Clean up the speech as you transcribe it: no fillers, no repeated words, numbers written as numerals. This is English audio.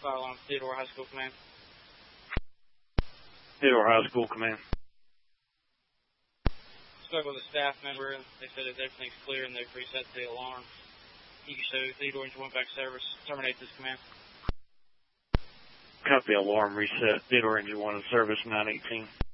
Fire alarm, Theodore High School Command. Theodore High School Command. Spoke with a staff member. They said that everything's clear and they've reset the alarm. You can show Theodore Engine 1 back service. Terminate this command. Copy, alarm reset. Theodore Engine 1 in service, 918.